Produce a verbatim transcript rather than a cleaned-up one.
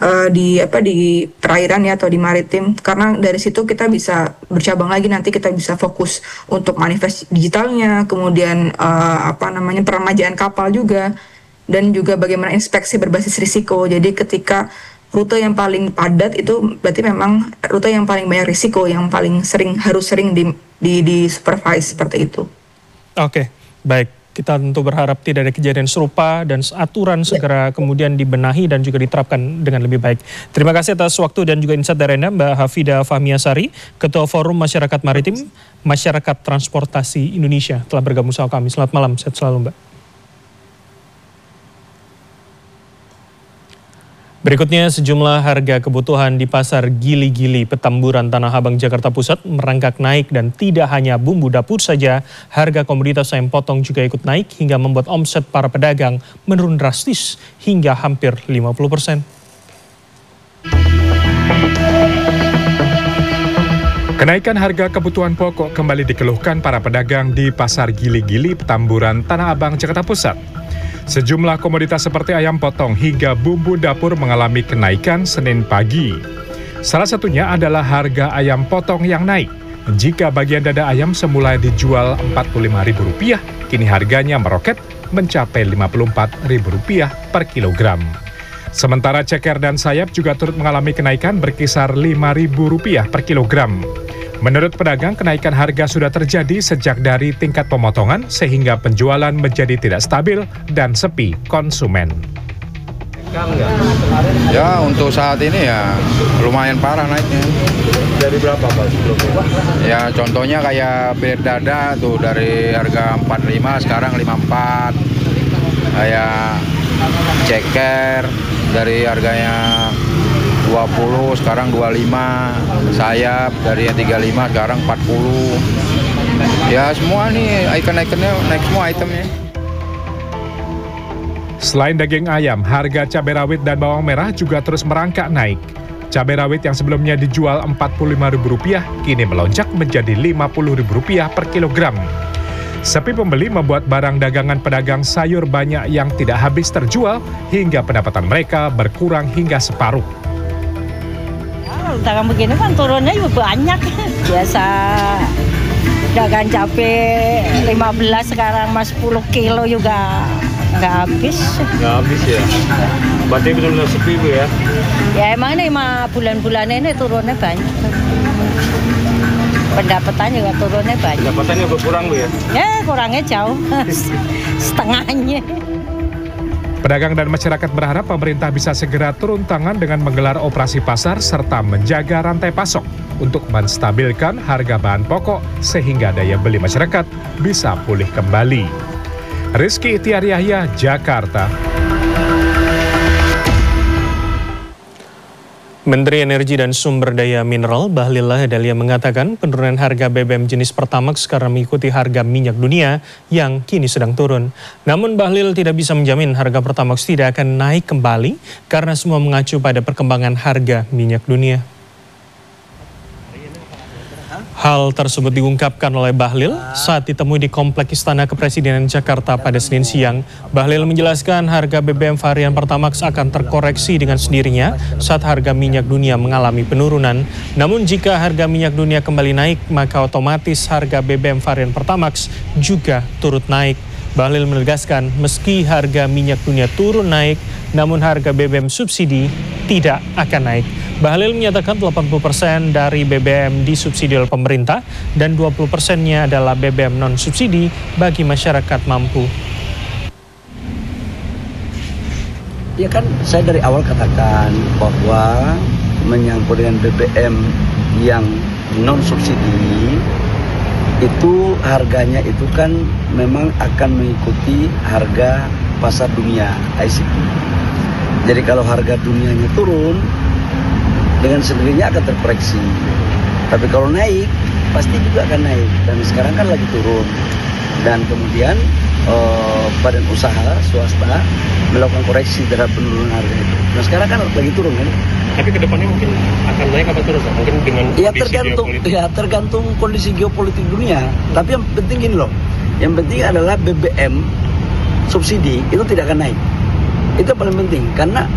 uh, di apa di perairan ya atau di maritim, karena dari situ kita bisa bercabang lagi, nanti kita bisa fokus untuk manifest digitalnya, kemudian uh, apa namanya peremajaan kapal juga, dan juga bagaimana inspeksi berbasis risiko. Jadi ketika rute yang paling padat itu berarti memang rute yang paling banyak risiko, yang paling sering harus sering di di, di supervise seperti itu. Oke, baik. Kita tentu berharap tidak ada kejadian serupa dan aturan segera kemudian dibenahi dan juga diterapkan dengan lebih baik. Terima kasih atas waktu dan juga insight dari Anda, Mbak Hafida Fahmiasari, Ketua Forum Masyarakat Maritim, Masyarakat Transportasi Indonesia, telah bergabung sama kami. Selamat malam, sehat selalu, Mbak. Berikutnya, sejumlah harga kebutuhan di Pasar Gili-Gili, Petamburan, Tanah Abang, Jakarta Pusat merangkak naik, dan tidak hanya bumbu dapur saja, harga komoditas ayam potong juga ikut naik hingga membuat omset para pedagang menurun drastis hingga hampir lima puluh persen. Kenaikan harga kebutuhan pokok kembali dikeluhkan para pedagang di Pasar Gili-Gili, Petamburan, Tanah Abang, Jakarta Pusat. Sejumlah komoditas seperti ayam potong hingga bumbu dapur mengalami kenaikan Senin pagi. Salah satunya adalah harga ayam potong yang naik. Jika bagian dada ayam semula dijual empat puluh lima ribu rupiah, kini harganya meroket mencapai lima puluh empat ribu rupiah per kilogram. Sementara ceker dan sayap juga turut mengalami kenaikan berkisar lima ribu rupiah per kilogram. Menurut pedagang, kenaikan harga sudah terjadi sejak dari tingkat pemotongan sehingga penjualan menjadi tidak stabil dan sepi konsumen. Ya, untuk saat ini ya lumayan parah naiknya. Dari berapa Pak sebelumnya? Ya, contohnya kayak pilet dada tuh dari harga empat puluh lima sekarang lima puluh empat. Kayak ceker dari harganya dua puluh sekarang dua puluh lima, sayap dari yang tiga puluh lima sekarang empat puluh. Ya semua nih ikan-ikannya naik semua itemnya. Selain daging ayam, harga cabai rawit dan bawang merah juga terus merangkak naik. Cabai rawit yang sebelumnya dijual empat puluh lima ribu rupiah kini melonjak menjadi lima puluh ribu rupiah per kilogram. Sepi pembeli membuat barang dagangan pedagang sayur banyak yang tidak habis terjual hingga pendapatan mereka berkurang hingga separuh. Dagang begini kan turunnya juga banyak. Biasa dagang cabai lima belas sekarang mas sepuluh kilo juga nggak habis. Nggak habis ya? Berarti benar-benar sepi Bu ya? Ya emang ini lima bulan-bulan ini turunnya banyak. Pendapatan juga turunnya banyak. Pendapatannya berkurang Bu ya? Ya kurangnya jauh, setengahnya. Pedagang dan masyarakat berharap pemerintah bisa segera turun tangan dengan menggelar operasi pasar serta menjaga rantai pasok untuk menstabilkan harga bahan pokok sehingga daya beli masyarakat bisa pulih kembali. Rizky Ihtiar Yahya, Jakarta. Menteri Energi dan Sumber Daya Mineral Bahlil Lahadalia mengatakan penurunan harga B B M jenis Pertamax karena mengikuti harga minyak dunia yang kini sedang turun. Namun Bahlil tidak bisa menjamin harga Pertamax tidak akan naik kembali karena semua mengacu pada perkembangan harga minyak dunia. Hal tersebut diungkapkan oleh Bahlil saat ditemui di Komplek Istana Kepresidenan Jakarta pada Senin siang. Bahlil menjelaskan harga B B M varian Pertamax akan terkoreksi dengan sendirinya saat harga minyak dunia mengalami penurunan. Namun jika harga minyak dunia kembali naik, maka otomatis harga B B M varian Pertamax juga turut naik. Bahlil menegaskan meski harga minyak dunia turun naik, namun harga B B M subsidi tidak akan naik. Bahlil menyatakan delapan puluh persen dari B B M disubsidi oleh pemerintah dan dua puluh persennya adalah B B M non-subsidi bagi masyarakat mampu. Ya kan saya dari awal katakan bahwa menyangkut dengan B B M yang non-subsidi itu harganya itu kan memang akan mengikuti harga pasar dunia I C P. Jadi kalau harga dunianya turun, dengan sendirinya akan terkoreksi. Tapi kalau naik, pasti juga akan naik. Dan sekarang kan lagi turun. Dan kemudian eh, badan usaha swasta melakukan koreksi terhadap penurunan harga itu. Nah sekarang kan lagi turun kan. Tapi kedepannya mungkin akan naik apa turun? Mungkin dengan ya tergantung, ya tergantung kondisi geopolitik dunia. Tapi yang penting gini loh, yang penting adalah B B M subsidi itu tidak akan naik. Itu paling penting karena